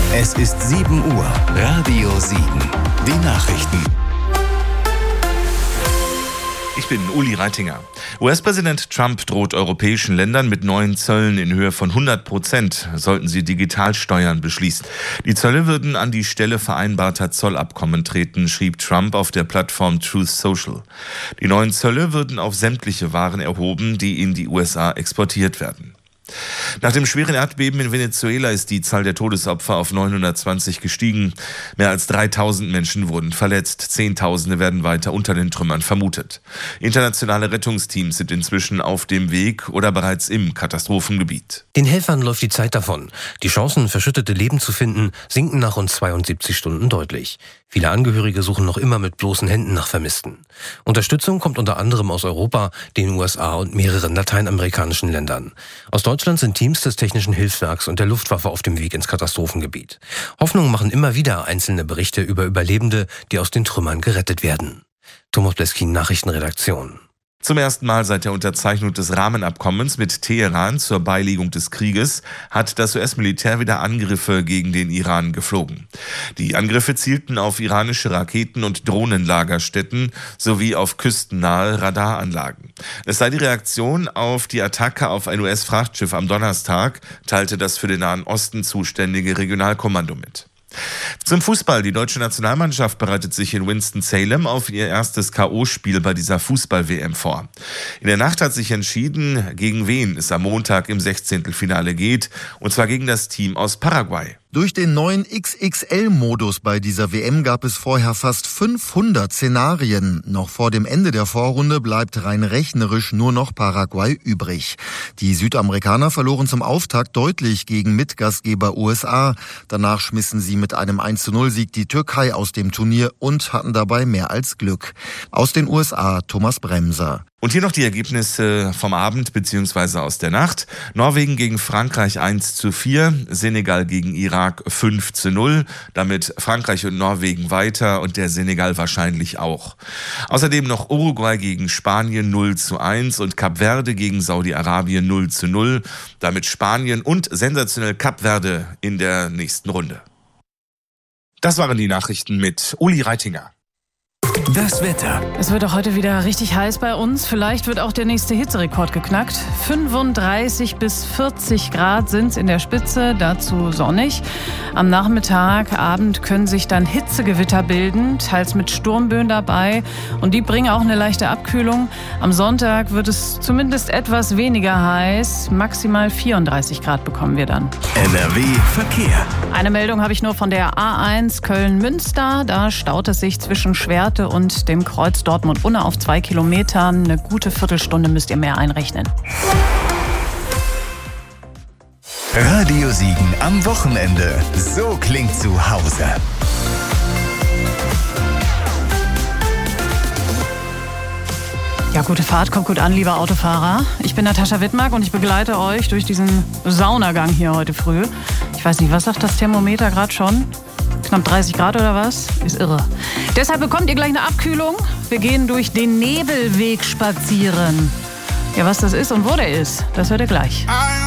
Es ist 7 Uhr. Radio Siegen. Die Nachrichten. Ich bin Uli Reitinger. US-Präsident Trump droht europäischen Ländern mit neuen Zöllen in Höhe von 100%, sollten sie Digitalsteuern beschließen. Die Zölle würden an die Stelle vereinbarter Zollabkommen treten, schrieb Trump auf der Plattform Truth Social. Die neuen Zölle würden auf sämtliche Waren erhoben, die in die USA exportiert werden. Nach dem schweren Erdbeben in Venezuela ist die Zahl der Todesopfer auf 920 gestiegen. Mehr als 3000 Menschen wurden verletzt. Zehntausende werden weiter unter den Trümmern vermutet. Internationale Rettungsteams sind inzwischen auf dem Weg oder bereits im Katastrophengebiet. Den Helfern läuft die Zeit davon. Die Chancen, verschüttete Leben zu finden, sinken nach rund 72 Stunden deutlich. Viele Angehörige suchen noch immer mit bloßen Händen nach Vermissten. Unterstützung kommt unter anderem aus Europa, den USA und mehreren lateinamerikanischen Ländern. Aus Deutschland sind Teams des Technischen Hilfswerks und der Luftwaffe auf dem Weg ins Katastrophengebiet. Hoffnung machen immer wieder einzelne Berichte über Überlebende, die aus den Trümmern gerettet werden. Thomas Bleskin, Nachrichtenredaktion. Zum ersten Mal seit der Unterzeichnung des Rahmenabkommens mit Teheran zur Beilegung des Krieges hat das US-Militär wieder Angriffe gegen den Iran geflogen. Die Angriffe zielten auf iranische Raketen- und Drohnenlagerstätten sowie auf küstennahe Radaranlagen. Es sei die Reaktion auf die Attacke auf ein US-Frachtschiff am Donnerstag, teilte das für den Nahen Osten zuständige Regionalkommando mit. Zum Fußball. Die deutsche Nationalmannschaft bereitet sich in Winston-Salem auf ihr erstes K.O.-Spiel bei dieser Fußball-WM vor. In der Nacht hat sich entschieden, gegen wen es am Montag im 16. geht, und zwar gegen das Team aus Paraguay. Durch den neuen XXL-Modus bei dieser WM gab es vorher fast 500 Szenarien. Noch vor dem Ende der Vorrunde bleibt rein rechnerisch nur noch Paraguay übrig. Die Südamerikaner verloren zum Auftakt deutlich gegen Mitgastgeber USA. Danach schmissen sie mit einem 1:0-Sieg die Türkei aus dem Turnier und hatten dabei mehr als Glück. Aus den USA Thomas Bremser. Und hier noch die Ergebnisse vom Abend bzw. aus der Nacht. Norwegen gegen Frankreich 1:4, Senegal gegen Irak 5:0. Damit Frankreich und Norwegen weiter und der Senegal wahrscheinlich auch. Außerdem noch Uruguay gegen Spanien 0:1 und Kap Verde gegen Saudi-Arabien 0:0. Damit Spanien und sensationell Kap Verde in der nächsten Runde. Das waren die Nachrichten mit Uli Reitinger. Das Wetter. Es wird auch heute wieder richtig heiß bei uns. Vielleicht wird auch der nächste Hitzerekord geknackt. 35 bis 40 Grad sind es in der Spitze, dazu sonnig. Am Nachmittag, Abend können sich dann Hitzegewitter bilden, teils mit Sturmböen dabei. Und die bringen auch eine leichte Abkühlung. Am Sonntag wird es zumindest etwas weniger heiß. Maximal 34 Grad bekommen wir dann. NRW Verkehr. Eine Meldung habe ich nur von der A1 Köln-Münster. Da staut es sich zwischen Schwerte und dem Kreuz Dortmund-Unna auf 2 Kilometern. Eine gute Viertelstunde müsst ihr mehr einrechnen. Radio Siegen am Wochenende. So klingt zu Hause. Ja, gute Fahrt, kommt gut an, lieber Autofahrer. Ich bin Natascha Wittmark und ich begleite euch durch diesen Saunagang hier heute früh. Ich weiß nicht, was sagt das Thermometer gerade schon? Knapp 30 Grad oder was? Ist irre. Deshalb bekommt ihr gleich eine Abkühlung. Wir gehen durch den Nebelweg spazieren. Ja, was das ist und wo der ist, das hört ihr gleich.